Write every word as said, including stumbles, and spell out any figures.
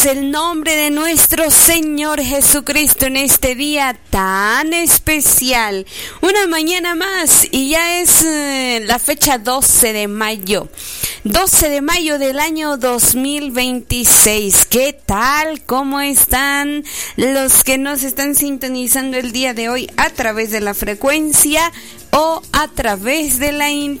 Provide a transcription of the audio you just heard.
el nombre de nuestro Señor Jesucristo en este día tan especial. Una mañana más y ya es eh, la fecha doce de mayo. doce de mayo del año dos mil veintiséis. ¿Qué tal? ¿Cómo están los que nos están sintonizando el día de hoy a través de la frecuencia o a través de la internet?